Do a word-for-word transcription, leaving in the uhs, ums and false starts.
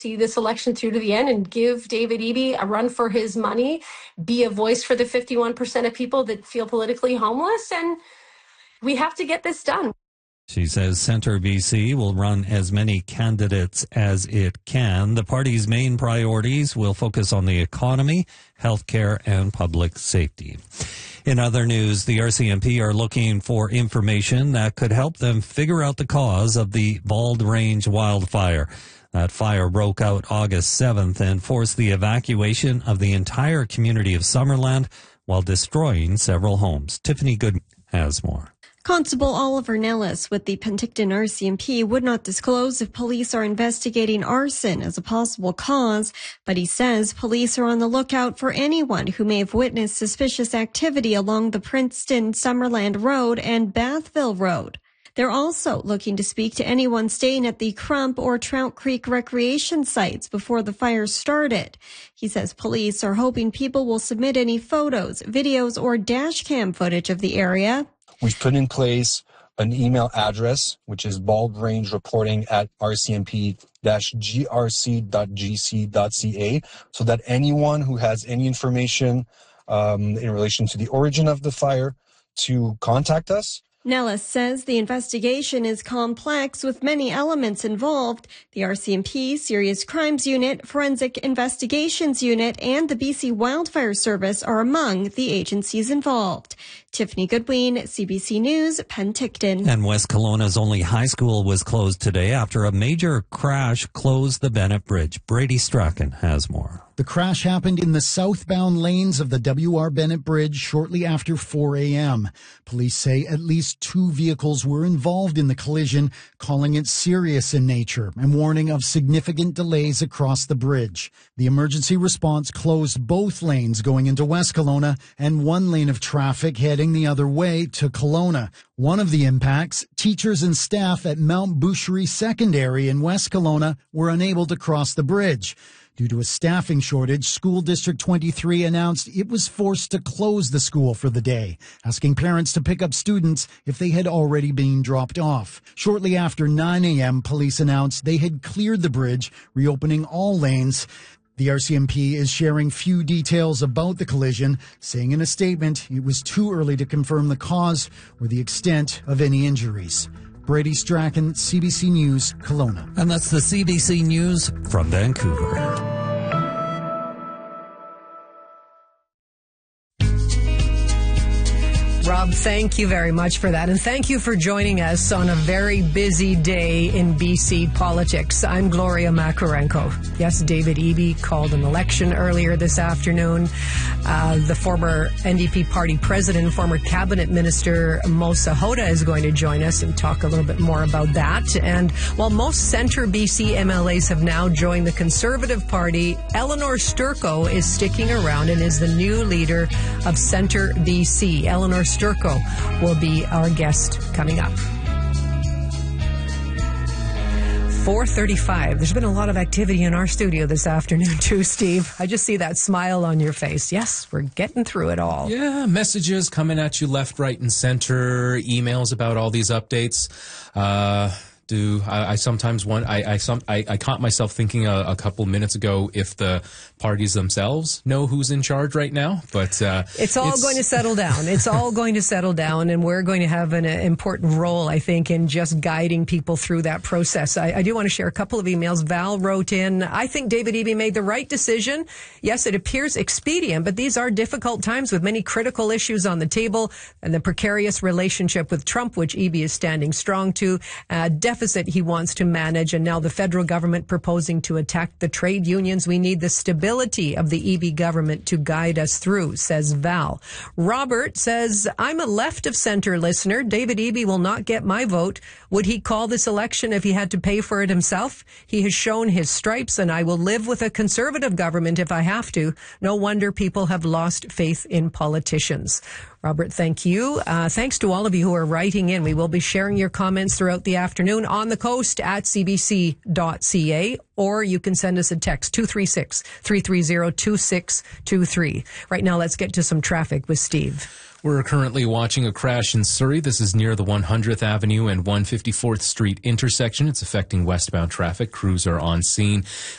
see this election through to the end and give David Eby a run for his money, be a voice for the fifty-one percent of people that feel politically homeless, and we have to get this done. She says Centre B C will run as many candidates as it can. The party's main priorities will focus on the economy, healthcare, and public safety. In other news, the R C M P are looking for information that could help them figure out the cause of the Bald Range wildfire. That fire broke out August seventh and forced the evacuation of the entire community of Summerland while destroying several homes. Tiffany Good has more. Constable Oliver Nellis with the Penticton R C M P would not disclose if police are investigating arson as a possible cause, but he says police are on the lookout for anyone who may have witnessed suspicious activity along the Princeton Summerland Road and Bathville Road. They're also looking to speak to anyone staying at the Crump or Trout Creek recreation sites before the fire started. He says police are hoping people will submit any photos, videos, or dash cam footage of the area. We've put in place an email address, which is baldrangereporting at r c m p dash g r c dot g c dot c a, so that anyone who has any information um, in relation to the origin of the fire to contact us. Nellis says the investigation is complex with many elements involved. The R C M P, Serious Crimes Unit, Forensic Investigations Unit, and the B C Wildfire Service are among the agencies involved. Tiffany Goodwin, C B C News, Penticton. And West Kelowna's only high school was closed today after a major crash closed the Bennett Bridge. Brady Strachan has more. The crash happened in the southbound lanes of the W R Bennett Bridge shortly after four a.m. Police say at least two vehicles were involved in the collision, calling it serious in nature and warning of significant delays across the bridge. The emergency response closed both lanes going into West Kelowna and one lane of traffic heading the other way to Kelowna. One of the impacts, teachers and staff at Mount Boucherie Secondary in West Kelowna were unable to cross the bridge. Due to a staffing shortage, School District twenty-three announced it was forced to close the school for the day, asking parents to pick up students if they had already been dropped off. Shortly after nine a.m., police announced they had cleared the bridge, reopening all lanes. The R C M P is sharing few details about the collision, saying in a statement it was too early to confirm the cause or the extent of any injuries. Brady Strachan, C B C News, Kelowna. And that's the C B C News from Vancouver. Rob, thank you very much for that. And thank you for joining us on a very busy day in B C politics. I'm Gloria Makarenko. Yes, David Eby called an election earlier this afternoon. Uh, the former N D P party president, former cabinet minister Mosa Hoda is going to join us and talk a little bit more about that. And while most Centre B C M L As have now joined the Conservative Party, Eleanor Sturko is sticking around and is the new leader of Centre B C. Eleanor Sturko will be our guest coming up. four thirty-five. There's been a lot of activity in our studio this afternoon too, Steve. I just see that smile on your face. Yes, we're getting through it all. Yeah, messages coming at you left, right, and center. Emails about all these updates. Uh... Do I, I sometimes want I I, some, I I caught myself thinking a, a couple minutes ago if the parties themselves know who's in charge right now, but uh, it's all it's, going to settle down. It's all going to settle down, and we're going to have an uh, important role, I think, in just guiding people through that process. I, I do want to share a couple of emails. Val wrote in, I think David Eby made the right decision. Yes, it appears expedient, but these are difficult times with many critical issues on the table, and the precarious relationship with Trump, which Eby is standing strong to. Uh, definitely he wants to manage, and now the federal government proposing to attack the trade unions. We need the stability of the Eby government to guide us through, says Val. Robert says, I'm a left of center listener. David Eby will not get my vote. Would he call this election if he had to pay for it himself? He has shown his stripes, and I will live with a conservative government if I have to. No wonder people have lost faith in politicians. Robert, thank you. Uh, thanks to all of you who are writing in. We will be sharing your comments throughout the afternoon on the coast at c b c dot c a, or you can send us a text, two three six, three three zero, two six two three. Right now, let's get to some traffic with Steve. We're currently watching a crash in Surrey. This is near the one hundredth Avenue and one hundred fifty-fourth Street intersection. It's affecting westbound traffic. Crews are on scene.